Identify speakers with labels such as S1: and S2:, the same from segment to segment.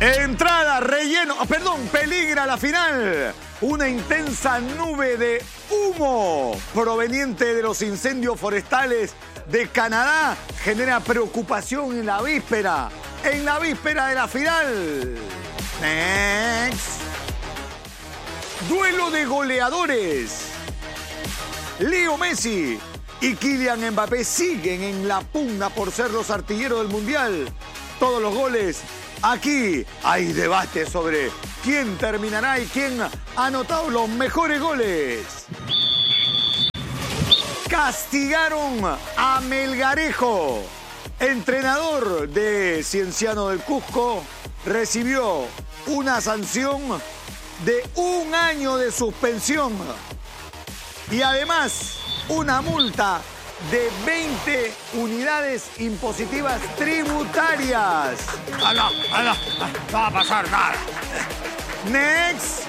S1: Entrada, relleno, peligra la final. Una intensa nube de humo proveniente de los incendios forestales de Canadá genera preocupación en la víspera de la final. Next. Duelo de goleadores. Leo Messi y Kylian Mbappé siguen en la pugna por ser los artilleros del Mundial. Todos los goles. Aquí hay debate sobre quién terminará y quién ha anotado los mejores goles. Castigaron a Melgarejo. Entrenador de Cienciano del Cusco recibió una sanción de 1 año de suspensión y además una multa de 20 unidades impositivas tributarias.
S2: No va a pasar nada.
S1: Next.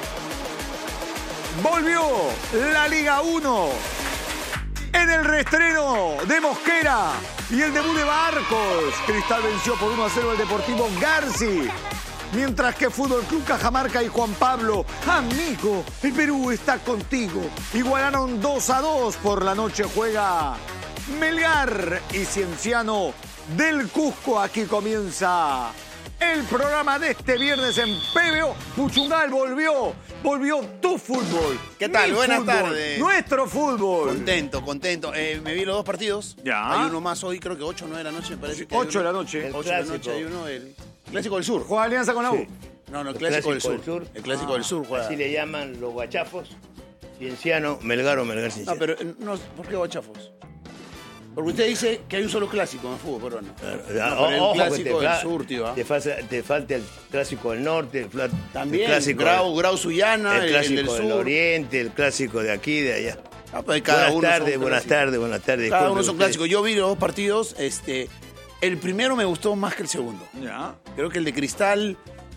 S1: Volvió la Liga 1 en el reestreno de Mosquera y el debut de Barcos. Cristal venció por 1-0 al Deportivo Garci. Mientras que Fútbol Club Cajamarca y Juan Pablo, amigo, el Perú está contigo. Igualaron 2-2 por la noche. Juega Melgar y Cienciano del Cusco. Aquí comienza el programa de este viernes en PBO. Puchungal volvió tu fútbol.
S3: ¿Qué tal? Buenas
S1: fútbol,
S3: tardes.
S1: Nuestro fútbol.
S3: Contento. Me vi los 2 partidos.
S1: Ya.
S3: Hay uno más hoy, creo que 8 o 9 de la noche, me parece.
S1: 8 de la noche.
S3: 8 de la noche hay uno, el Clásico del Sur.
S1: Juega Alianza con la U.
S3: No, el Clásico del Sur. El Clásico del Sur juega.
S4: Así le llaman los guachafos. Cienciano, Melgar o Melgar Cienciano.
S3: No, pero no, ¿por qué guachafos? Porque usted dice que hay un solo clásico en el fútbol peruano.
S4: Pero
S3: el Clásico del Sur, tío.
S4: Te falta el Clásico del Norte,
S3: También,
S4: el Clásico
S3: Grau Sullana,
S4: el Clásico
S3: del
S4: del
S3: Sur.
S4: Oriente, el Clásico de aquí, de allá.
S3: Buenas
S4: Buenas tardes.
S3: Cada uno son clásicos. Yo vi los 2 partidos. El primero me gustó más que el segundo.
S1: Ya.
S3: Creo que el de Cristal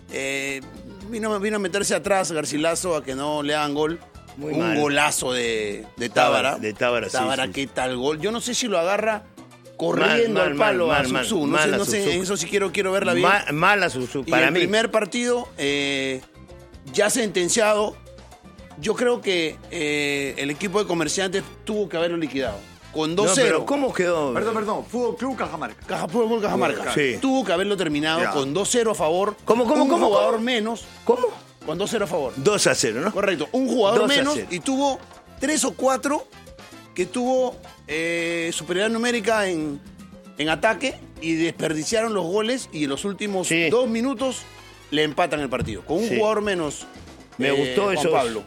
S3: vino a meterse atrás Garcilaso a que no le hagan gol.
S4: Muy
S3: un
S4: mal.
S3: Golazo de Tábara.
S4: De Tábara, sí.
S3: ¿Qué tal gol? Yo no sé si lo agarra corriendo al palo a Susu. No sé, eso sí quiero verla bien.
S4: Mala Susu, para mí.
S3: El primer partido ya sentenciado. Yo creo que el equipo de Comerciantes tuvo que haberlo liquidado. Con 2-0.
S4: No, pero ¿cómo quedó?
S1: Perdón. Fútbol Club Cajamarca.
S3: Fútbol Cajamarca.
S4: Sí.
S3: Tuvo que haberlo terminado
S1: Ya.
S3: con 2-0 a favor.
S4: ¿Cómo?
S3: Un jugador menos.
S4: ¿Cómo?
S3: Con 2-0 a favor.
S4: 2-0, ¿no?
S3: Correcto. Un jugador
S4: 2-0.
S3: menos y tuvo 3 o 4 que tuvo superioridad numérica en ataque y desperdiciaron los goles y en los últimos 2 minutos le empatan el partido. Con un jugador menos.
S4: Me gustó
S3: Juan Pablo.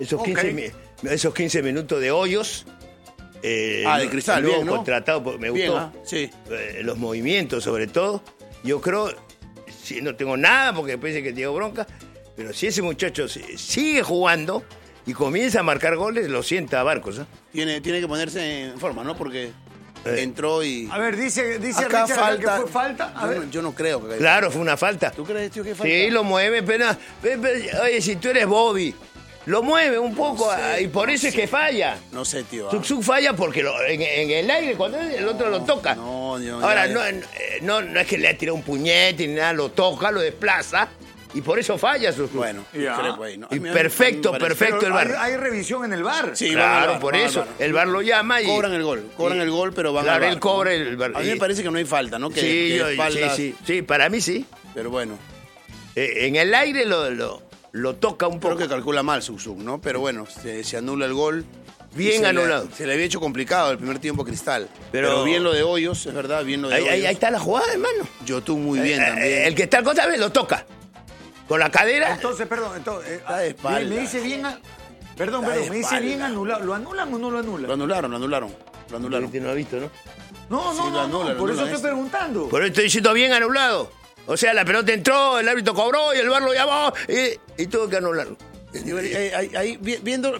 S4: esos 15 minutos de Hoyos.
S3: De Cristal,
S4: nuevo
S3: bien, ¿no?
S4: contratado, me
S3: Bien,
S4: gustó.
S3: sí.
S4: Los movimientos, sobre todo. Yo creo, si no tengo nada porque después dice que tengo bronca, pero si ese muchacho sigue jugando y comienza a marcar goles, lo sienta a Barcos.
S3: Tiene que ponerse en forma, ¿no? Porque entró y.
S1: A ver, dice
S3: Acá
S1: Richard que fue falta. A ver.
S3: Yo no creo que.
S4: Claro, fue una falta.
S3: ¿Tú crees, tío, que falta?
S4: Sí, lo mueve, pero oye, si tú eres Bobby, lo mueve un poco y por eso es que falla.
S3: No sé, tío.
S4: Suksuk falla porque en el aire cuando el otro lo toca.
S3: No, Dios.
S4: Ahora, no es que le ha tirado un puñete ni nada, lo toca, lo desplaza y por eso falla Suksuk.
S3: Bueno,
S1: Ya.
S3: creo que ahí, ¿no?
S4: Y
S3: A mí
S4: perfecto
S3: me parece.
S4: el
S1: Pero
S4: VAR.
S1: hay revisión en el VAR.
S3: Sí,
S4: Claro,
S3: van
S4: por
S3: al
S4: eso.
S3: VAR.
S4: El VAR lo llama y...
S3: Cobran el gol, pero van
S4: Claro,
S3: al VAR,
S4: él cobra
S3: ¿no?
S4: el VAR.
S3: A mí me parece que no hay falta, ¿no?
S4: Sí, sí, para mí sí.
S3: Pero bueno,
S4: En el aire lo toca un
S3: creo
S4: poco.
S3: que calcula mal Suksuk, ¿no? Pero bueno, se anula el gol.
S4: Bien
S3: Y se
S4: anulado.
S3: Se le había hecho complicado el primer tiempo a Cristal.
S4: Pero
S3: Pero bien lo de Hoyos, es verdad, bien lo de Hoyos.
S4: Ahí está la jugada, hermano.
S3: Yotun muy bien también.
S4: El que está al costado lo toca. Con la cadera.
S1: Entonces,
S3: Está de espalda.
S1: me dice bien. Perdón,
S3: Está de
S1: me dice
S3: espalda.
S1: bien anulado. ¿Lo anulan o no lo anulan?
S3: Lo anularon.
S4: No ha visto, ¿no?
S1: No,
S3: Sí, lo anulan,
S1: por
S3: lo
S1: eso
S3: anulan
S1: estoy
S3: esto.
S1: preguntando.
S4: Por eso estoy diciendo bien anulado. O sea, la pelota entró, el árbitro cobró y el VAR lo llamó y tuvo que anularlo.
S3: Ahí, viendo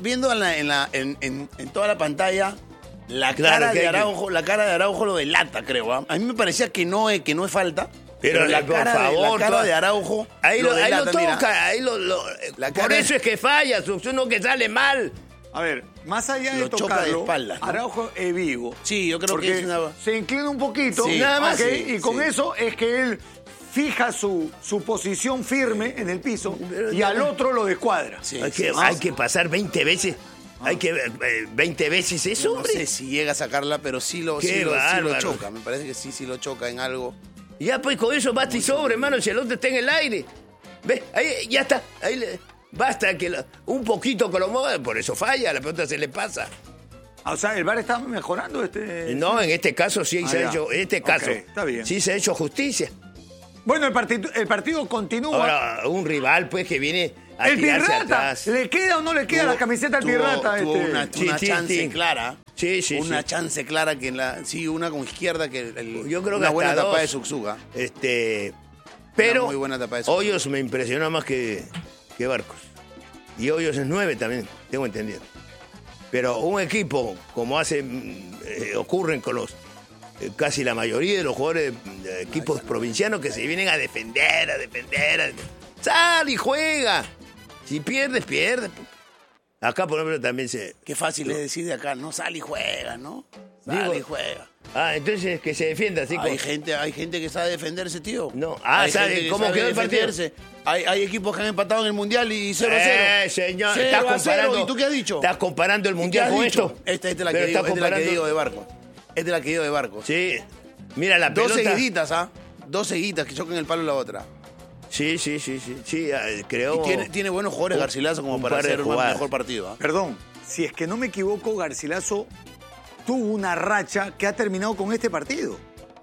S3: en toda la pantalla, la
S4: Claro,
S3: cara
S4: que
S3: de
S4: hay que-
S3: Araujo, la cara de Araujo lo delata, creo. ¿Ah? A mí me parecía que no es falta.
S4: Pero
S3: la
S4: por
S3: cara,
S4: favor,
S3: la cara de Araujo
S4: Ahí lo
S3: delata, mira.
S4: toca,
S3: La
S4: por
S3: cara-
S4: eso es que falla, uno que sale mal.
S1: A ver, más allá de
S3: Lo choca de
S1: tocarlo,
S3: espaldas, ¿no?
S1: Araujo es vivo.
S3: Sí, yo creo
S1: Porque
S3: que es una...
S1: se inclina un poquito,
S3: Sí,
S1: nada más,
S3: sí,
S1: y con
S3: sí.
S1: eso es que él fija su posición firme en el piso y al otro lo descuadra.
S3: Sí,
S4: Hay que pasar 20 veces. Hay que 20 veces eso,
S3: No
S4: hombre.
S3: sé si llega a sacarla, pero sí lo
S4: bárbaro.
S3: choca. Me parece que sí lo choca en algo.
S4: Ya, pues con eso basta y sobre, hermano, si el otro está en el aire. ¿Ves? Ahí ya está. Basta que un poquito que lo mueva, por eso falla, la pelota se le pasa.
S1: O sea, el VAR está mejorando
S4: No, en este caso sí se ha
S1: ya.
S4: hecho,
S1: Está bien.
S4: sí se ha hecho justicia.
S1: Bueno, el partido continúa.
S4: Ahora, un rival, pues, que viene a
S1: el
S4: tirarse
S1: Pirrata,
S4: atrás.
S1: ¿le queda o no le queda la camiseta al Pirrata?
S3: Tuvo una
S4: Sí,
S3: chance clara.
S4: Sí.
S3: Una chance clara que una con izquierda que
S4: Yo creo que
S3: una buena
S4: hasta
S3: tapada de
S4: dos.
S3: Suxuga.
S4: Pero
S3: muy buena tapa de eso.
S4: Hoyos me impresionó más que Barcos. Y Hoyos es 9 también, tengo entendido. Pero un equipo, como ocurren con los casi la mayoría de los jugadores de equipos provincianos que se vienen a defender. ¡Sal y juega! Si pierdes, pierdes. Acá, por ejemplo, también se...
S3: Qué fácil es decir de acá, no sale y juega, ¿no? Sale y juega.
S4: Entonces que se defienda así.
S3: Hay gente que sabe defenderse, tío.
S4: No.
S3: Hay
S4: ¿sabe
S3: gente que
S4: cómo
S3: sabe
S4: quedó el partido?
S3: defenderse. Hay equipos que han empatado en el Mundial y 0-0.
S4: Señor,
S3: 0-0. ¿Y tú qué has dicho?
S4: ¿Estás comparando el
S3: ¿Y qué
S4: Mundial
S3: has
S4: con
S3: dicho?
S4: esto?
S3: Esta es la
S4: Pero
S3: que digo,
S4: estás
S3: esta es la que
S4: comparando-
S3: digo de Barcos. Esta es la que digo de Barcos.
S4: Sí. Mira, la
S3: Dos
S4: pelota...
S3: seguiditas, ¿ah? Dos seguiditas que chocan el palo la otra.
S4: Sí. Creo...
S3: Y tiene buenos jugadores Garcilaso como
S4: un
S3: para
S4: par de
S3: hacer un
S4: jugadas.
S3: mejor partido. ¿Ah?
S1: Perdón, si es que no me equivoco, Garcilaso tuvo una racha que ha terminado con este partido.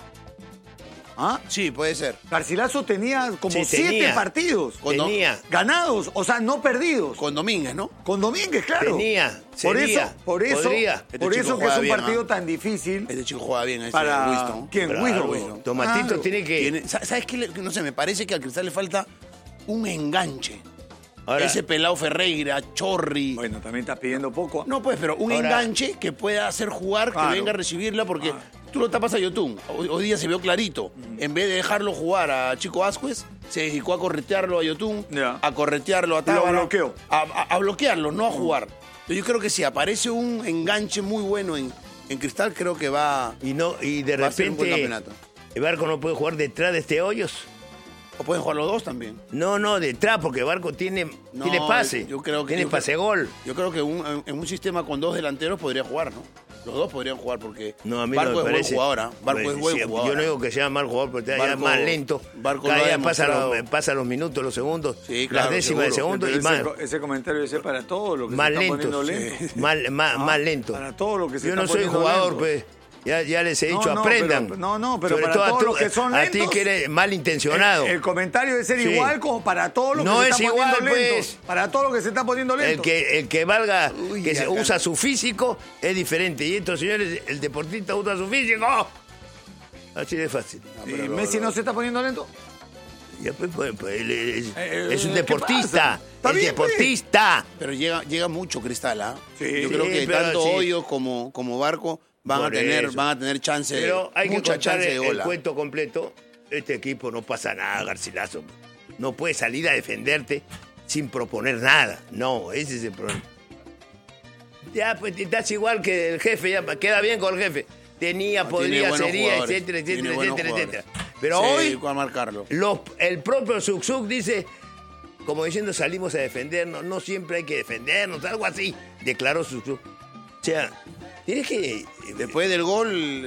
S1: ¿Ah?
S3: Sí, puede ser.
S1: Garcilaso tenía como
S4: Sí,
S1: 7
S4: tenía.
S1: partidos
S4: Tenía.
S1: ganados, o sea, no perdidos.
S3: Con Domínguez, ¿no?
S1: Con Domínguez, claro.
S4: Tenía,
S1: Por
S4: sería,
S1: eso,
S4: podría.
S3: Este
S1: por
S3: chico
S1: eso que
S3: juega
S1: es un
S3: bien,
S1: partido
S3: ¿ah?
S1: tan difícil
S3: Este chico juega bien, ese
S1: para
S3: Winston.
S1: ¿quién?
S4: Claro,
S1: Winston.
S4: Tomatito
S1: Claro.
S4: tiene que...
S3: ¿Sabes qué? No sé, me parece que al Cristal le falta un enganche.
S4: Ahora,
S3: Ese pelado Ferreira, Chorri.
S1: Bueno, también estás pidiendo poco.
S3: No, pues, pero un
S4: Ahora-
S3: enganche que pueda hacer jugar,
S1: Claro.
S3: que venga a recibirla, porque tú lo tapas a Yotun. Hoy día se vio clarito. En vez de dejarlo jugar a Chico Ascuez, se dedicó a corretearlo a Yotun,
S1: Ya.
S3: a corretearlo a Tábara.
S1: bloqueó.
S3: A bloquearlo, no a jugar. Entonces, yo creo que si aparece un enganche muy bueno en Cristal, creo que va...
S4: y de
S3: va a ser un buen
S4: repente...
S3: campeonato.
S4: El Barco no puede jugar detrás de este Hoyos.
S3: O pueden jugar los dos también.
S4: No, detrás, porque Barco tiene pase.
S3: Yo creo que
S4: tiene pase-gol.
S3: Yo creo que en un sistema con dos delanteros podría jugar, ¿no? Los dos podrían jugar porque
S4: No, a mí
S3: Barco
S4: no me
S3: es
S4: parece.
S3: buen jugador, ¿ah? Barco es buen
S4: Sí,
S3: jugador.
S4: Yo no digo que sea mal jugador, pero ya
S3: Barco-
S4: más lento.
S3: Barco
S4: Cada
S3: lo ha
S4: día
S3: demostrado.
S4: pasa los minutos, los segundos,
S3: Sí, claro,
S4: las décimas de
S3: seguro.
S4: segundo
S1: Pero
S4: y más,
S1: ese comentario ese para todo lo que
S4: más
S1: se está
S4: lentos.
S1: poniendo lento.
S4: Más lento.
S1: Para todo lo que se
S4: Yo
S1: está
S4: no soy
S1: poniendo
S4: jugador,
S1: lento.
S4: pues. Ya les he dicho,
S1: No,
S4: aprendan.
S1: pero
S4: Sobre
S1: para
S4: todo
S1: todos los que son
S4: a ti
S1: lentos,
S4: que eres malintencionado.
S1: El comentario debe ser
S4: Sí.
S1: igual como para todos los
S4: No
S1: que se
S4: es
S1: están
S4: igual,
S1: poniendo lentos.
S4: pues.
S1: Para todo lo que se está poniendo lento.
S4: El que valga,
S3: Uy,
S4: que
S3: acá
S4: usa
S3: no.
S4: su físico, es diferente. Y estos señores, el deportista usa su físico. Así de fácil.
S1: ¿Y Messi no se está poniendo lento?
S4: Ya, pues, él es un
S1: ¿qué
S4: deportista.
S1: pasa? Está
S4: Es
S1: bien, pues.
S4: deportista.
S3: Pero llega mucho Cristal, ¿ah?
S1: Sí.
S3: Yo creo
S4: Sí,
S3: que
S4: pero
S3: tanto
S4: sí.
S3: Hoyos como Barco van a
S4: Por
S3: tener
S4: eso.
S3: chance,
S4: Pero hay que
S3: mucha
S4: contar
S3: chance de
S4: el
S3: gol. ¿ah?
S4: cuento completo. Este equipo no pasa nada, Garcilaso. No puede salir a defenderte sin proponer nada. No, ese es el problema. Ya, pues estás igual que el jefe, ya queda bien con el jefe. Tenía,
S3: No,
S4: podría,
S3: tiene buenos
S4: sería,
S3: jugadores.
S4: etcétera,
S3: Tiene
S4: etcétera,
S3: buenos
S4: etcétera,
S3: jugadores.
S4: etcétera. Pero
S3: Sí,
S4: hoy
S3: con marcarlo.
S4: el propio Suksuk dice, como diciendo, salimos a defendernos, no siempre hay que defendernos, algo así, declaró Suksuk. O sea, tienes que...
S3: Después del gol,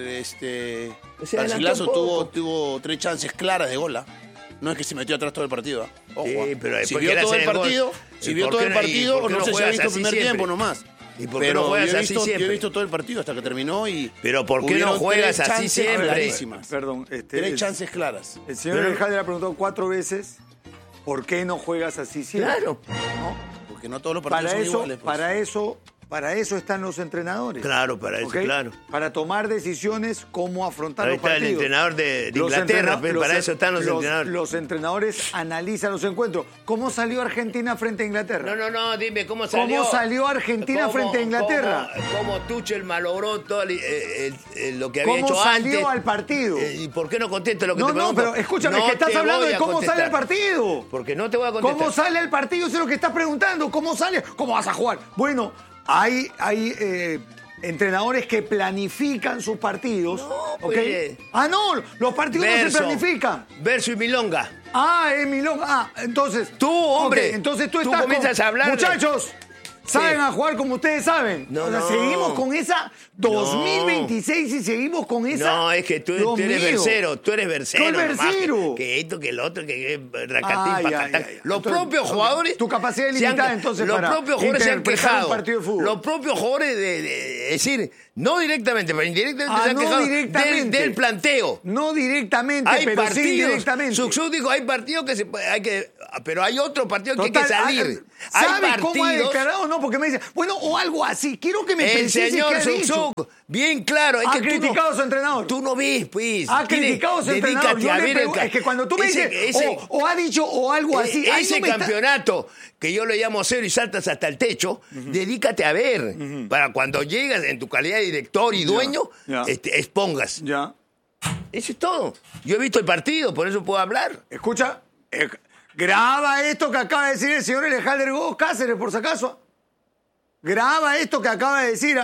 S4: Se
S3: Garcilaso
S4: adelantó un poco.
S3: tuvo 3 chances claras de gol. ¿ah? No es que se metió atrás todo el partido. ¿ah? Ojo,
S4: Sí,
S3: ¿ah?
S4: pero
S3: si
S4: después
S3: vio
S4: quiere
S3: todo el
S4: hacer el gol.
S3: partido,
S4: ¿Y
S3: si vio
S4: por
S3: todo
S4: qué
S3: el
S4: no- y
S3: partido,
S4: por qué
S3: no
S4: no
S3: sé si ha
S4: juegas
S3: visto el
S4: así
S3: primer
S4: siempre?
S3: tiempo nomás.
S4: ¿Y por qué no juegas
S3: yo he
S4: así
S3: visto,
S4: siempre?
S3: Yo he visto todo el partido hasta que terminó y...
S4: Pero ¿por qué no
S3: hubieron
S4: juegas
S3: 3
S4: así
S3: chances
S4: siempre?
S3: clarísimas.
S1: Perdón,
S3: 3 chances claras.
S1: El señor
S4: Pero-
S1: Alejandro le ha preguntado 4 veces ¿por qué no juegas así siempre?
S4: Claro,
S3: Porque no todos los partidos son iguales. pues.
S1: Para eso están los entrenadores.
S4: claro, para eso,
S1: ¿Ok?
S4: claro.
S1: Para tomar decisiones cómo afrontar
S4: Ahí
S1: los
S4: está el
S1: partidos.
S4: entrenador de
S1: Los
S4: Inglaterra, pues,
S1: los
S4: para eso están los entrenadores.
S1: Los entrenadores analizan los encuentros. ¿Cómo salió Argentina frente a Inglaterra?
S4: No, dime, ¿cómo salió?
S1: ¿Cómo salió Argentina frente a Inglaterra?
S4: ¿Cómo Tuchel malogró todo lo que había
S1: ¿Cómo
S4: hecho
S1: salió
S4: antes?
S1: al partido?
S4: ¿Y por qué no contesto lo que
S1: No,
S4: te pregunto?
S1: pero escúchame,
S4: No
S1: que estás
S4: te
S1: hablando
S4: voy
S1: de
S4: a
S1: cómo sale el
S4: contestar.
S1: partido.
S4: Porque no te voy a contestar.
S1: ¿Cómo sale el partido? Eso es lo que estás preguntando. ¿Cómo sale? ¿Cómo vas a jugar? Bueno, hay entrenadores que planifican sus partidos.
S4: No,
S1: ¿ok?
S4: pues.
S1: Ah, no, los partidos no se planifican.
S4: Verso y milonga.
S1: Ah, es milonga. Ah, entonces.
S4: Tú, hombre.
S1: Ok, entonces tú
S4: tú
S1: estás
S4: comienzas a hablar.
S1: Muchachos, ¿saben
S4: Sí.
S1: a jugar como ustedes saben?
S4: No,
S1: o sea,
S4: no.
S1: seguimos con esa 2026 y seguimos con esa.
S4: No, es que tú
S1: Dios
S4: eres
S1: mío.
S4: versero, tú eres versero.
S1: ¿Cuál
S4: nomás,
S1: versero?
S4: Que esto, que el otro, que racatín,
S1: Ay,
S4: pacatán.
S1: ay, ay.
S4: Los
S1: Entonces,
S4: propios
S1: ok,
S4: jugadores.
S1: tu capacidad es
S4: se han-
S1: limitada, entonces,
S4: Los
S1: para
S4: propios jugadores se han
S1: interpretar un
S4: quejado.
S1: partido de fútbol.
S4: Los propios jugadores es decir, no directamente, pero indirectamente se han
S1: no
S4: quejado
S1: directamente.
S4: del planteo.
S1: No directamente,
S4: Hay
S1: pero sí
S4: partidos,
S1: indirectamente.
S4: Sucú dijo, hay partidos que hay que, pero hay otros partidos que hay que
S1: Total,
S4: salir. Hay
S1: ¿sabes cómo ha
S4: partidos.
S1: declarado? No, porque me dice, bueno, o algo así. Quiero que me
S4: El
S1: precises
S4: señor
S1: qué ha dicho.
S4: Sucuk, bien claro. Es
S1: Ha
S4: que tú
S1: criticado
S4: no-
S1: a su entrenador.
S4: Tú no ves, pues.
S1: Ha criticado a su entrenador.
S4: Dedícate
S1: Yo
S4: a
S1: le
S4: ver el
S1: pregunto, es que cuando tú me dices, o ha dicho o algo así. ahí
S4: ese
S1: no me está-
S4: campeonato que yo le llamo cero y saltas hasta el techo, dedícate a ver. Para cuando llegas en tu calidad de director y dueño,
S1: ya.
S4: expongas.
S1: Ya.
S4: Eso es todo. Yo he visto el partido, por eso puedo hablar.
S1: Escucha, graba esto que acaba de decir el señor Alejandro Gómez Cáceres, por si acaso. Graba esto que acaba de decir.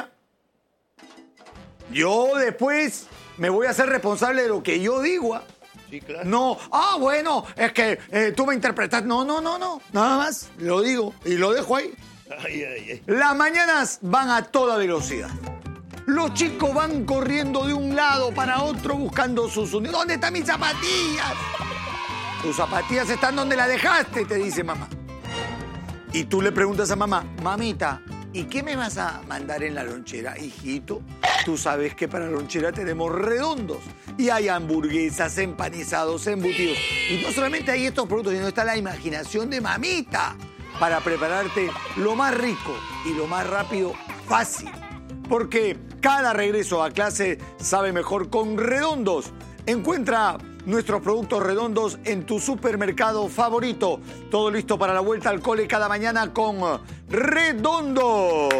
S1: Yo después me voy a hacer responsable de lo que yo digo.
S4: Sí, claro.
S1: No, bueno, es que tú me interpretas. No, nada más, lo digo y lo dejo ahí.
S4: Ay, ay, ay.
S1: Las mañanas van a toda velocidad. Los chicos van corriendo de un lado para otro buscando sus uniformes. ¿Dónde están mis zapatillas? Tus zapatillas están donde las dejaste, te dice mamá. Y tú le preguntas a mamá, mamita, ¿y qué me vas a mandar en la lonchera? Hijito, tú sabes que para la lonchera tenemos redondos. Y hay hamburguesas, empanizados, embutidos. Y no solamente hay estos productos, sino está la imaginación de mamita para prepararte lo más rico y lo más rápido fácil. Porque cada regreso a clase sabe mejor con Redondos. Encuentra nuestros productos Redondos en tu supermercado favorito. Todo listo para la vuelta al cole cada mañana con Redondos.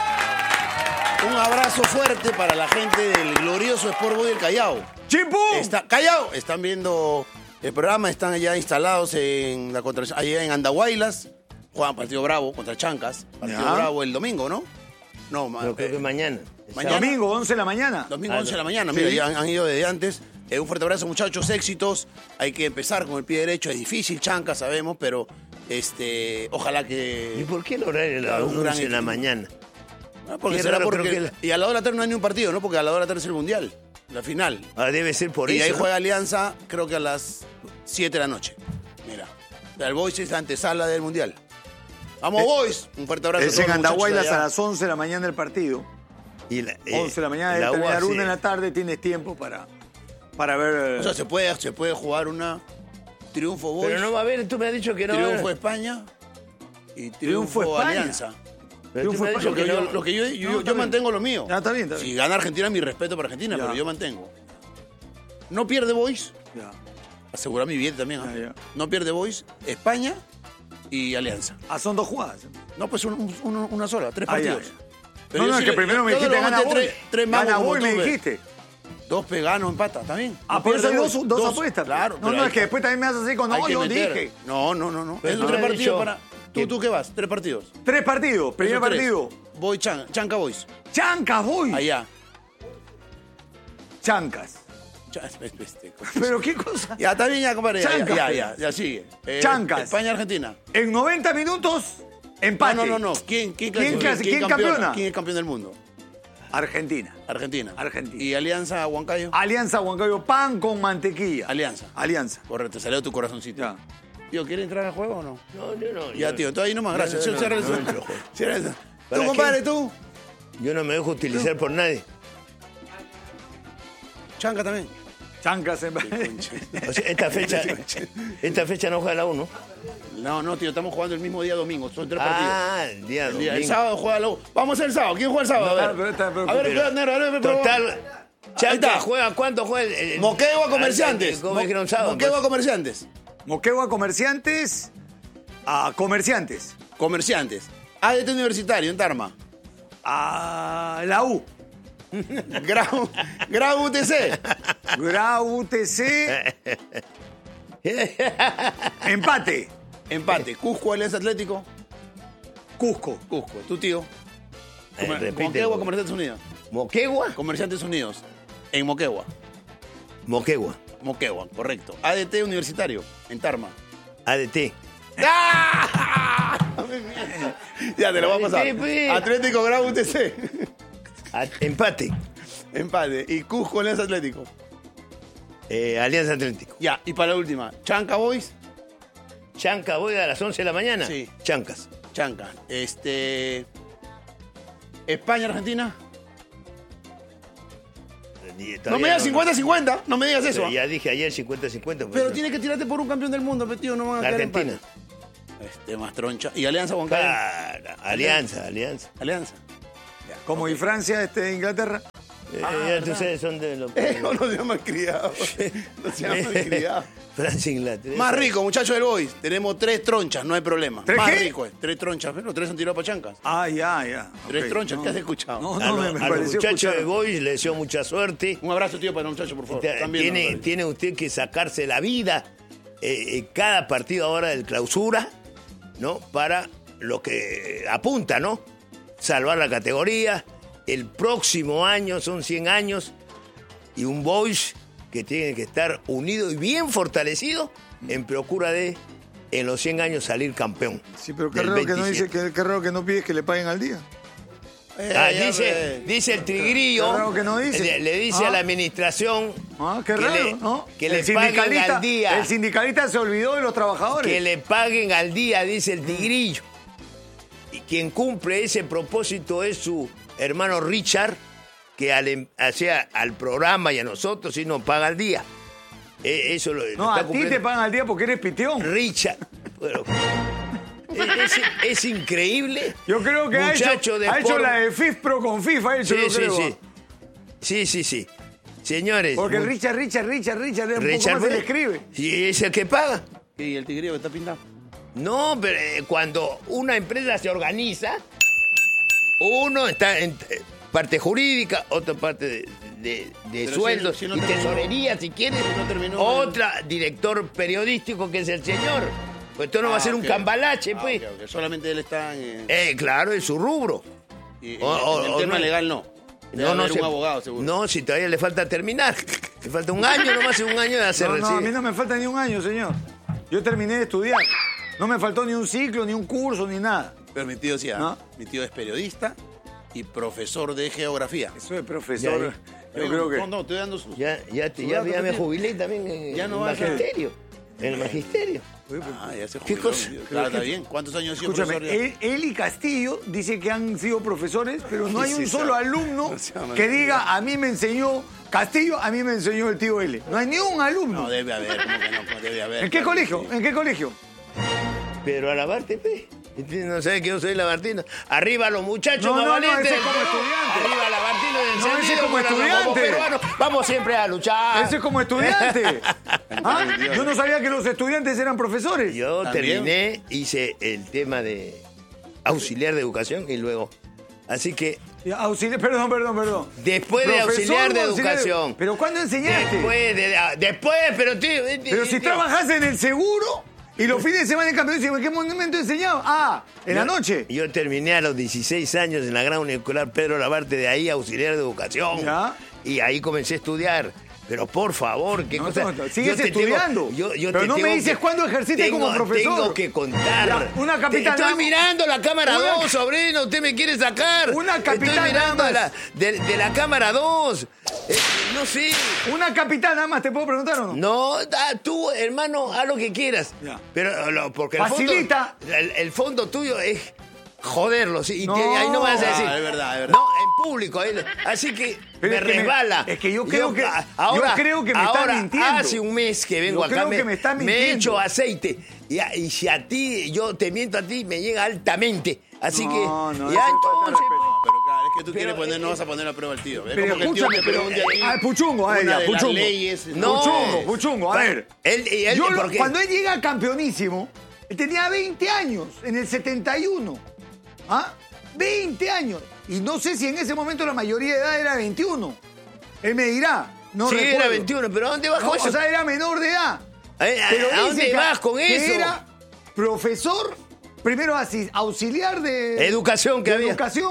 S3: Un abrazo fuerte para la gente del glorioso Sport Boy del Callao.
S1: ¡Chimpú!
S3: Callao, están viendo el programa, están allá instalados en la allá en Andahuaylas. Juegan partido bravo contra Chancas. Partido
S1: Ya.
S3: bravo el domingo, ¿no? No,
S4: Yo creo que mañana.
S3: mañana.
S1: Domingo, 11 de la mañana.
S3: Domingo 11 de la mañana, mira,
S1: Sí.
S3: ya han ido desde antes. Un fuerte abrazo, muchachos, éxitos. Hay que empezar con el pie derecho, es difícil, Chancas, sabemos, pero ojalá
S4: ¿Y
S3: que...
S4: por qué el horario de la
S3: Un gran
S4: 11 de la
S3: equipo.
S4: mañana?
S3: Porque
S4: Qué
S3: será
S4: raro,
S3: porque...
S4: creo que
S3: Y a la hora de la tarde no hay ni un partido, ¿no? Porque a la hora de la tarde es el Mundial, la final.
S4: Ah, debe ser por
S3: Y
S4: eso.
S3: ahí
S4: ¿no?
S3: juega Alianza, creo que a las 7 de la noche. Mira, el Boys es la antesala del Mundial. Vamos, Boys. Un fuerte abrazo.
S1: Es
S3: a todos
S1: en
S3: los muchachos
S1: Andahuaylas
S3: allá.
S1: a las 11 de la mañana el partido.
S4: Y la,
S1: 11 de la mañana, debe
S4: la
S1: terminar
S4: UA,
S1: 1
S4: sí.
S1: en la tarde, tienes tiempo para ver...
S3: O sea, se puede jugar una triunfo Boys,
S4: Pero no va a haber, tú me has dicho que no va a
S3: triunfo
S4: haber.
S3: España y
S1: Triunfo
S3: triunfo
S1: España.
S3: Alianza.
S4: Pero tú me has dicho
S3: Lo que
S4: que
S3: yo,
S4: no.
S3: lo que yo,
S1: No,
S3: yo
S1: está bien.
S3: mantengo lo mío.
S1: Ya, está bien, está bien.
S3: Si gana Argentina, mi respeto para Argentina,
S1: Ya.
S3: pero yo mantengo. No pierde Boys,
S1: Ya.
S3: asegura mi billete también. ¿ah?
S1: Ya.
S3: No pierde Boys, España y Alianza.
S1: Ah, son 2 jugadas.
S3: No, pues una sola, 3
S1: Ah, ya,
S3: partidos.
S1: ya.
S3: Pero
S1: No,
S3: yo
S1: es
S3: sí
S1: que
S3: le-
S1: primero me
S3: yo
S1: dijiste
S3: le
S1: gana
S3: levanté
S1: Boy.
S3: tres magos
S1: Gana
S3: como
S1: Boy,
S3: tú,
S1: me
S3: ve.
S1: dijiste.
S3: 2 gano, empata, ¿está bien?
S1: Ah,
S3: No
S1: por eso hay
S3: pierde
S1: dos apuestas.
S3: Claro.
S1: No,
S3: pero
S1: no,
S3: hay-
S1: es que después también me haces así con,
S3: hay
S1: no,
S3: que
S1: yo
S3: meter.
S1: dije.
S3: No.
S4: Pero
S3: Es
S4: tú
S3: un
S4: me
S3: 3
S4: has
S3: partidos
S4: dicho
S3: para... ¿Tú qué vas? 3 partidos.
S1: 3 partidos. Primer
S3: Esos tres.
S1: partido.
S3: Boy Chanca Boys.
S1: Chancas, Boy.
S3: Allá.
S1: Chancas.
S3: Este,
S1: Pero qué cosa.
S3: Ya, está bien, ya, compadre.
S1: Chancas.
S3: Ya sigue.
S1: Chancas.
S3: España-Argentina.
S1: En 90 minutos, empate.
S3: No. ¿Quién
S1: campeona?
S3: ¿Quién es campeón del mundo?
S1: Argentina.
S3: Argentina.
S1: Argentina.
S3: ¿Y Alianza Huancayo?
S1: Alianza Huancayo, pan con mantequilla.
S3: Alianza.
S1: Alianza.
S3: Correcto, salió tu corazoncito.
S1: Ya.
S3: Tío, ¿quiere entrar al juego o no?
S4: No, yo no.
S3: Ya,
S4: yo-
S3: tío, entonces ahí nomás, gracias.
S4: No, no,
S3: Cierra
S4: no,
S3: eso.
S4: no entro, juego.
S3: Cierra eso.
S4: ¿Para
S3: ¿Tú, compadre,
S4: qué?
S3: tú?
S4: Yo no me dejo utilizar por nadie.
S3: Chanca también.
S1: Chancas en...
S4: O sea, esta fecha no juega la 1.
S3: No, tío, estamos jugando el mismo día domingo. Son 3 partidos.
S4: Ah, el día
S3: El
S4: domingo.
S3: sábado juega la U. Vamos a hacer el sábado. ¿Quién juega el sábado?
S1: No,
S3: A ver,
S1: pero está- pero-
S3: a ver,
S1: pero-
S3: espera, negro, a ver, por favor.
S4: Total. Chanca,
S3: está.
S4: ¿juega cuánto juega el
S3: Moquegua Comerciantes.
S4: ¿Cómo dijeron sábado?
S3: Moquegua Comerciantes.
S1: Moquegua Comerciantes a Comerciantes.
S3: Comerciantes. ADT Universitario en Tarma.
S1: A la U.
S3: Grau UTC.
S1: Grau UTC. Empate.
S3: Empate. Cusco Alianza Atlético.
S1: Cusco.
S3: Cusco. Tu tío.
S4: repite.
S3: Moquegua, Comerciantes Unidos.
S4: ¿Moquegua?
S3: Comerciantes Unidos. En Moquegua.
S4: Moquegua.
S3: Moquegua, correcto. ADT Universitario, en Tarma.
S4: ADT.
S3: ¡Ah! Ya te lo vamos a pasar.
S4: ADT, pues.
S3: Atlético Grau UTC.
S4: Empate.
S3: Empate. Y Cusco Alianza Atlético.
S4: Alianza Atlético.
S3: Ya, y para la última, Chanca Boys.
S4: Chanca, voy a las 11 de la mañana.
S3: Sí.
S4: Chancas.
S3: Chanca. España, Argentina. No me digas 50-50, no me digas eso.
S4: Ya dije ayer 50-50.
S3: Pero tienes que tirarte por un campeón del mundo, tío, no van a
S4: La
S3: quedar
S4: Argentina.
S3: Más troncha. ¿Y Alianza Huancayo?
S4: Claro, Alianza.
S3: Alianza.
S1: Como y Francia,
S3: Ah,
S1: Inglaterra.
S4: Ya tú sabes, son de los...
S3: No se llama criado. No se llama criado.
S4: Francia, Inglaterra.
S3: Más rico, muchachos del Boys. Tenemos 3 tronchas, no hay problema.
S1: ¿Tres
S3: Más
S1: qué?
S3: rico, 3 tronchas. Pero 3 han tirado para chancas.
S1: Ya.
S3: 3
S1: Ok,
S3: tronchas,
S1: no.
S3: ¿qué has escuchado?
S1: No,
S4: A
S1: no,
S4: los
S1: me pareció
S4: muchachos
S1: escuchar.
S4: de Boys les deseo mucha suerte.
S3: Un abrazo, tío, para los muchachos, por favor. También,
S4: Tiene usted que sacarse la vida cada partido ahora del clausura, ¿no? Para lo que apunta, ¿no? Salvar la categoría. El próximo año son 100 años y un Boys que tiene que estar unido y bien fortalecido en procura de, en los 100 años, salir campeón.
S1: Sí, pero qué
S4: del
S1: raro que no
S4: 27.
S1: dice, qué raro que no pides que le paguen al día.
S4: Dice el tigrillo,
S1: Qué raro que no dice.
S4: le dice
S1: Ah.
S4: a la administración
S1: Qué
S4: que
S1: raro,
S4: le,
S1: ¿no?
S4: que
S1: El
S4: le paguen
S1: sindicalista-
S4: al día.
S1: El sindicalista se olvidó de los trabajadores.
S4: Que le paguen al día, dice el tigrillo. Y quien cumple ese propósito es su hermano Richard, que al programa y a nosotros sí nos paga al día. Eso lo
S1: No,
S4: está
S1: a ti
S4: cumpliendo
S1: te pagan al día porque eres piteón.
S4: Richard. Bueno, es increíble.
S1: Yo creo que ha
S4: Muchacho de
S1: hecho
S4: por-
S1: la de FIFPro con FIFA. Ha hecho,
S4: Sí,
S1: yo
S4: sí,
S1: creo.
S4: sí. Señores.
S1: Porque Richard es un poco más se le escribe.
S4: Sí, es el que paga.
S3: Y el tigrillo que está pintado.
S4: No, pero cuando una empresa se organiza, uno está en parte jurídica, otra parte de
S3: Pero
S4: sueldos
S3: si no
S4: y
S3: terminó-
S4: tesorería, si quieres.
S3: si no terminó-
S4: Otra, director periodístico, que es el señor. Pues esto no va a ser un
S3: ok.
S4: cambalache, pues.
S3: Ok. Solamente él está en...
S4: Claro, es su rubro.
S3: y en
S4: o
S3: el tema
S4: no.
S3: legal no. Debe haber un abogado, seguro.
S4: No, si todavía le falta terminar. Le falta un año, nomás un año de hacer
S1: No, a mí no me falta ni un año, señor. Yo terminé de estudiar. No me faltó ni un ciclo, ni un curso, ni nada.
S3: Pero mi tío decía,
S1: ¿No?
S3: mi tío es periodista y profesor de geografía.
S1: Eso es profesor. Yo creo que...
S3: No, estoy dando sus...
S4: Ya me jubilé también en
S3: Ya no
S4: el
S3: vas a-
S4: magisterio. En el magisterio.
S3: Ya se
S4: ¿Qué
S3: jubiló,
S4: cosa?
S3: mi tío. Claro, está bien. ¿Cuántos años ha sido
S1: Escúchame,
S3: profesor?
S1: él y Castillo dice que han sido profesores, pero no
S3: ¿Qué
S1: hay
S3: es
S1: un
S3: eso?
S1: solo alumno
S3: No se llama
S1: que
S3: así.
S1: diga, a mí me enseñó Castillo, a mí me enseñó el tío L. No hay ni un alumno.
S3: No, debe haber, ¿cómo que no? ¿Cómo debe haber?
S1: ¿En qué
S3: Claro que
S1: colegio?
S3: sí.
S1: ¿En qué colegio?
S4: Pero a lavarte, pe. No sabe que yo soy labartino. Arriba los muchachos
S1: No,
S4: más
S1: no,
S4: valientes.
S1: ese es como
S4: del Perú.
S1: estudiante.
S4: Arriba labartino del
S1: No, ese es
S4: encendido,
S1: como
S4: corazón,
S1: estudiante.
S4: peruanos. Vamos siempre a luchar.
S1: Ese es como estudiante. ¿Ah? Yo no sabía que los estudiantes eran profesores.
S4: Yo
S3: ¿También?
S4: terminé, hice el tema de auxiliar de educación y luego. Así que
S1: Perdón.
S4: después de
S1: Profesor
S4: auxiliar de
S1: o
S4: educación.
S1: ¿Pero cuándo enseñaste?
S4: Después, pero tío.
S1: Pero si trabajaste en el seguro y los fines de semana en campeonato, ¿en qué momento enseñaba? Ah, en la noche.
S4: Yo terminé a los 16 años en la Gran Universidad Escolar Pedro Labarte, de ahí auxiliar de educación.
S1: Ya.
S4: Y ahí comencé a estudiar. Pero por favor, qué
S1: No,
S4: cosa.
S1: no, sigues
S4: Yo te
S1: estudiando.
S4: yo
S1: Pero
S4: te
S1: no me
S4: tengo
S1: dices cuándo ejerciste como profesor.
S4: Tengo que contar.
S1: Ya, una capital
S4: Estoy
S1: nada-
S4: mirando la cámara
S1: Una-
S4: 2, sobrino. Usted me quiere sacar.
S1: Una capital
S4: Estoy mirando
S1: nada más.
S4: de la cámara 2. No sé.
S1: Una capital nada más, ¿te puedo preguntar o no?
S4: No, tú, hermano, haz lo que quieras.
S1: Ya.
S4: Pero porque
S1: Facilita.
S4: el fondo tuyo es joderlo, ¿sí? Y
S1: No.
S4: ahí no vas a decir.
S3: es verdad.
S4: No, en público. Así que
S1: Pero
S4: me
S1: es que
S4: resbala.
S1: es que yo creo que
S4: ahora,
S1: me está
S4: ahora,
S1: mintiendo.
S4: hace un mes que vengo
S1: Yo
S4: acá,
S1: creo que me está
S4: me he
S1: mintiendo.
S4: hecho aceite. Y si a ti, yo te miento a ti, me llega altamente. Así
S1: No,
S4: que,
S1: no,
S4: ya
S1: eso es falta de
S4: entonces,
S1: respeto.
S3: Pero claro, es que tú
S4: Pero,
S3: quieres poner, no vas a poner a prueba al tío. ¿Ves?
S1: Pero
S3: Como que el tío
S1: escúchame,
S3: te pregunte a ti
S1: Puchungo,
S3: una
S1: ya,
S3: de las
S1: Puchungo.
S3: leyes.
S4: No.
S1: Puchungo, a ver.
S4: él, porque-
S1: Cuando él llega campeonísimo, él tenía 20 años, en el 71. ¿Ah? 20 años. Y no sé si en ese momento la mayoría de edad era 21. Él me dirá. No
S4: sí,
S1: recuerdo.
S4: era 21, pero ¿a dónde vas
S1: No,
S4: con eso?
S1: o sea, era menor de edad.
S4: ¿A
S1: Pero
S4: dónde
S1: dice
S4: vas con
S1: que
S4: eso?
S1: era profesor, primero auxiliar de
S4: Educación que
S1: de
S4: había.
S1: educación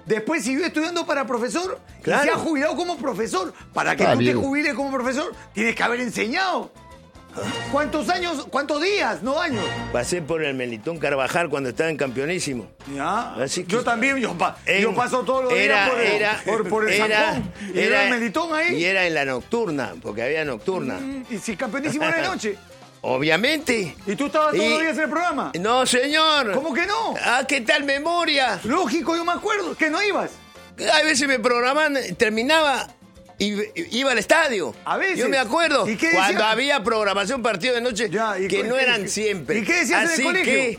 S1: después siguió estudiando para profesor
S4: Claro.
S1: y se ha jubilado como profesor. Para que tú te jubiles como profesor, tienes que haber enseñado. ¿Cuántos años, cuántos días, no años?
S4: Pasé por el Melitón Carvajal cuando estaba en campeonísimo.
S1: Ya.
S4: Así que-
S1: Yo también, yo paso todos los días por el Zancón. Y era el Melitón ahí.
S4: Y era en la nocturna, porque había nocturna.
S1: Y si campeonísimo era de noche.
S4: Obviamente.
S1: ¿Y tú estabas todos
S4: Y-
S1: los días en el programa?
S4: No, señor.
S1: ¿Cómo que no?
S4: Ah, ¿qué tal memoria?
S1: Lógico, yo me acuerdo. ¿Que no ibas?
S4: A veces me programaban, terminaba y iba al estadio.
S1: A veces.
S4: Yo me acuerdo.
S1: ¿Y qué
S4: cuando
S1: decías?
S4: había programación partido de noche,
S1: Ya, ¿y
S4: que
S1: qué-
S4: no
S1: qué-
S4: eran siempre.
S1: ¿Y qué decías en el
S4: Así
S1: colegio?
S4: que...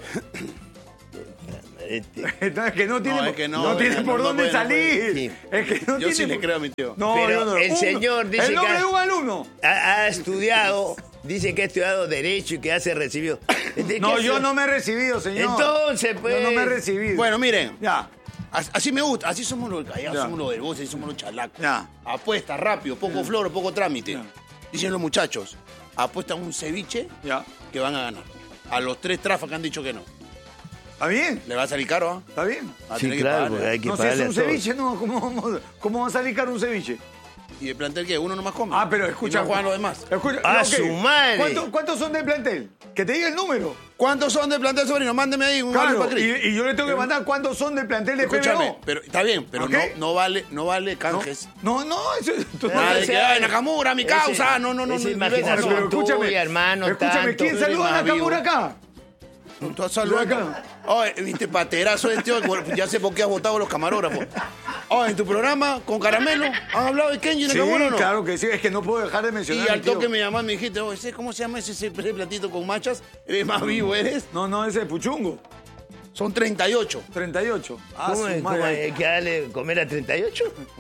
S1: Es que no tiene,
S3: No, es que
S1: no tiene por
S3: no
S1: dónde
S3: puede, no puede.
S1: salir.
S4: Sí.
S1: Es que no
S3: Yo
S1: tiene
S3: sí le
S1: por-
S3: creo a mi tío.
S1: No,
S4: Pero
S1: yo no.
S4: el señor dice
S1: el nombre
S4: que-
S1: de un alumno.
S4: ha estudiado, dice que ha estudiado Derecho y que ya se recibió.
S1: No, yo no me he recibido, señor.
S4: Entonces, pues...
S1: Yo no me he recibido.
S3: Bueno, miren.
S1: Ya.
S3: Así me gusta, así somos los callados,
S1: Ya.
S3: somos los del voz, así somos los chalacos.
S1: Ya.
S3: Apuesta rápido, poco floro, poco trámite.
S1: Ya.
S3: Dicen los muchachos, apuestan un ceviche
S1: Ya.
S3: que van a ganar. A los 3 trafas que han dicho que no.
S1: ¿Está bien?
S3: Le va a salir caro, ¿ah?
S1: ¿Está bien?
S3: Va a
S4: Sí,
S3: tener que
S4: claro,
S3: pagarle.
S4: porque hay que
S1: No, si es
S4: pagarle
S1: un
S4: a todos.
S1: ceviche, no. ¿Cómo va a salir caro un ceviche?
S3: ¿Y el plantel qué? ¿Uno nomás come?
S1: Ah, pero escucha.
S3: Y no juegan los demás.
S1: Escucha,
S4: ¡A
S1: ok.
S4: su madre!
S1: ¿Cuántos son del plantel? Que te diga el número.
S3: ¿Cuántos son del plantel, sobrino? Mándeme ahí un audio
S1: Claro,
S3: para Cris.
S1: y yo le tengo que mandar cuántos son del plantel de
S3: Escúchame,
S1: PBO.
S3: pero está bien, pero
S1: ¿Ok?
S3: no vale canjes.
S1: No, eso... tú-
S3: Nada de
S4: ese-
S3: que, ay, Nakamura, mi
S4: ese-
S3: causa. No,
S4: esa
S3: ni
S4: imaginación
S3: besos, no.
S4: tuya, hermano,
S1: escúchame,
S4: tanto.
S1: ¿quién saluda a
S3: Más
S1: Nakamura
S3: vivo.
S1: acá?
S3: Tú has saludado acá. Ay, viste, paterazo de tío. Ya sé por qué has votado a los camarógrafos. Ay, en tu programa, con Caramelo, ¿han hablado de Kenji
S1: Sí,
S3: Nakamura o no?
S1: claro que sí, es que no puedo dejar de mencionar.
S3: Y
S1: a
S3: al
S1: mi tío.
S3: toque me llamaste, me dijiste, oye, ¿cómo se llama ese platito con machas? ¿Eres más vivo, eres?
S1: No, ese es Puchungo.
S3: Son 38.
S1: 38. Ah,
S4: ¿Cómo
S1: su
S4: es?
S1: madre.
S4: ¿Cómo hay que darle comer a 38?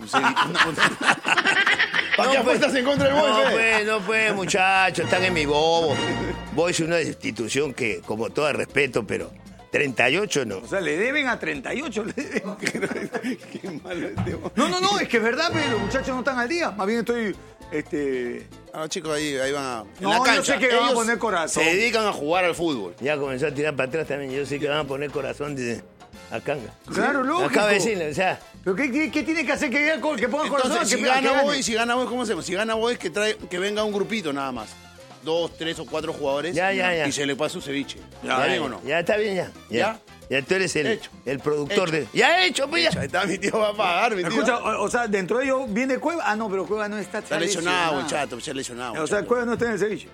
S3: ¿Para qué apuestas en contra del Boys,
S4: No pues, muchachos, están en mi bobo. Boys es una institución que, como todo respeto, pero 38 no.
S1: O sea, le deben a 38. le deben.
S3: Qué malo este Boys.
S1: No, es que es verdad, pero los muchachos no están al día. Más bien estoy...
S3: Ah, los chicos ahí van a... En
S1: No,
S3: la
S1: yo
S3: cancha.
S1: sé que van a
S3: Ellos
S1: poner corazón.
S3: se dedican a jugar al fútbol.
S4: Ya comenzó a tirar para atrás también. Yo sé que van a poner corazón de Acanga.
S1: Claro, lógico.
S4: Acaba de decirle, o sea,
S1: ¿Pero qué tiene que hacer que ponga corazón?
S3: Entonces,
S1: Que
S3: si gana
S1: gane.
S3: Boys, ¿cómo hacemos? Si gana Boys, que venga un grupito nada más. 2, 3 o 4 jugadores.
S4: Ya.
S3: Y se le pasa un ceviche.
S1: Ya,
S3: ¿Está bien o no?
S4: ya está bien, ya.
S3: ¿Ya?
S4: Ya tú eres
S3: Hecho.
S4: el productor
S3: Hecho.
S4: de... Ya hecho, pues
S3: Ahí
S4: ya.
S3: está, mi tío va a pagar, mi tío.
S1: Escucha, o sea, dentro de ellos viene Cueva. Ah, no, pero Cueva no está.
S3: Está lesionado, el chato, se ha lesionado.
S1: O sea,
S3: chato.
S1: Cueva no está en el ceviche.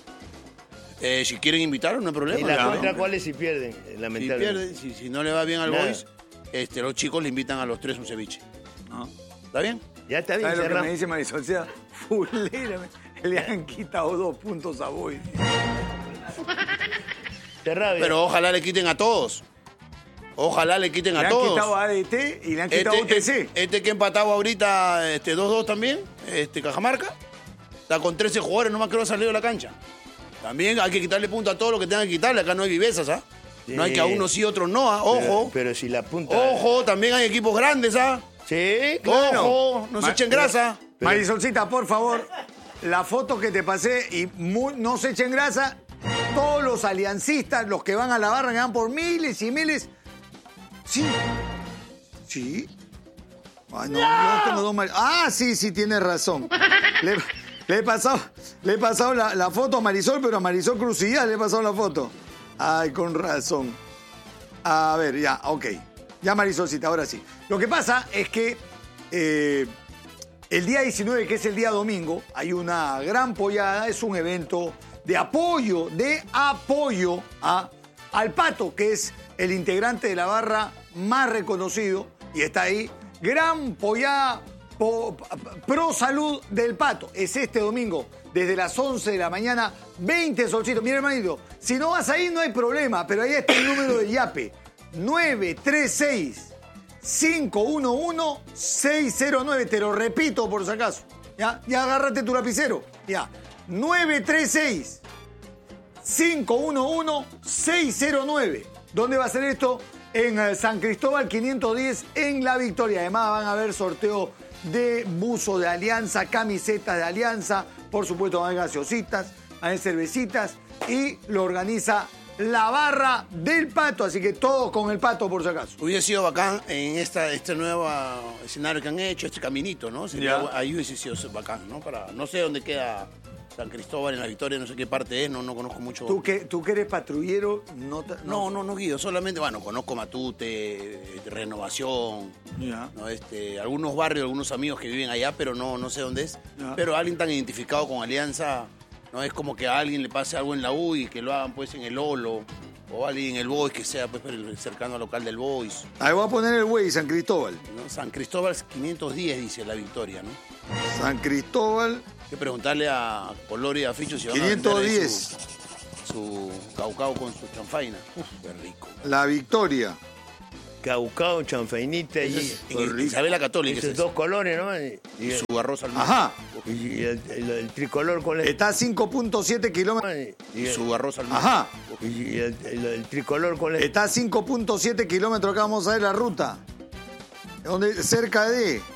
S3: Si quieren invitarlo, no hay problema.
S4: ¿Y la
S3: ¿no?
S4: contra cuál es si pierden?
S3: Si
S4: Lamentablemente.
S3: pierde, si no le va bien al
S4: Nada.
S3: Boys, los chicos le invitan a los 3 un ceviche. ¿Está bien?
S4: Ya está bien,
S1: ¿Sabes lo que
S4: cerramos.
S1: me dice Marisol? O sea, fulera. Le han quitado 2 puntos a Boy.
S4: Cerrado ya.
S3: Pero ojalá le quiten a todos. Ojalá le quiten
S1: Le
S3: a
S1: han
S3: todos.
S1: quitado a ADT y le han quitado a UTC.
S3: Este que empataba ahorita 2-2 también, Cajamarca, está con 13 jugadores, nomás que no ha salido de la cancha. También hay que quitarle punto a todo lo que tengan que quitarle. Acá no hay vivezas, ¿ah?
S4: Sí.
S3: No hay que a unos sí, otros no, ¿ah? Ojo.
S4: Pero si la punta...
S3: Ojo, también hay equipos grandes, ¿ah?
S4: Sí, claro.
S3: Ojo, no se echen grasa.
S1: Marisolcita, por favor, la foto que te pasé y no se echen grasa. Todos los aliancistas, los que van a la barra, que van por miles y miles. Sí. Sí. Ay, no, yo tengo 2 mal. Ah, sí, tienes razón. Le he pasado la foto a Marisol, pero a Marisol Crucilla le he pasado la foto. Ay, con razón. A ver, ya, ok. Ya Marisolcita, ahora sí. Lo que pasa es que el día 19, que es el día domingo, hay una gran pollada, es un evento de apoyo al Pato, que es el integrante de la barra más reconocido, y está ahí. Gran pollada pro salud del Pato. Es este domingo, desde las 11 de la mañana, 20 solcitos. Mira, hermanito, si no vas ahí no hay problema, pero ahí está el número de Yape. 936-511-609. Te lo repito por si acaso. Ya agárrate tu lapicero. Ya. 936-511-609. ¿Dónde va a ser esto? En San Cristóbal 510 en La Victoria. Además van a haber sorteo de buzo de Alianza, camisetas de Alianza, por supuesto van a haber gaseositas, van a haber cervecitas y lo organiza la barra del Pato. Así que todos con el Pato, por si acaso.
S3: Hubiese sido bacán en este nuevo escenario que han hecho, este caminito, ¿no? Ahí hubiese sido bacán, ¿no? No sé dónde queda San Cristóbal en La Victoria, no sé qué parte es, no conozco mucho.
S1: ¿Tú que eres patrullero?
S3: No guío, solamente, conozco Matute, Renovación,
S1: Ya.
S3: ¿no? Algunos barrios, algunos amigos que viven allá, pero no sé dónde es.
S1: Ya.
S3: Pero alguien tan identificado con Alianza, no es como que a alguien le pase algo en la U y que lo hagan pues en el Olo, o alguien en el Boys, que sea pues el cercano al local del Boys.
S1: Ahí voy a poner el güey, San Cristóbal.
S3: ¿No? San Cristóbal 510, dice La Victoria, ¿no?
S1: San Cristóbal.
S3: Hay que preguntarle a Color y a Ficho si van a vender ahí
S1: 510.
S3: su caucao con su chanfaina. Uf, qué rico.
S1: La Victoria.
S4: Caucao, chanfainita
S3: Eso
S4: y
S3: es en Isabela Católica.
S4: esos
S3: es
S4: dos colores, ¿no?
S3: y su arroz al
S1: Ajá.
S4: Y el tricolor con
S1: Está a 5.7 kilómetros.
S3: Y su arroz al
S1: Ajá.
S4: Y el tricolor con
S1: Está a 5.7 kilómetros. Acá vamos a ver la ruta. Cerca de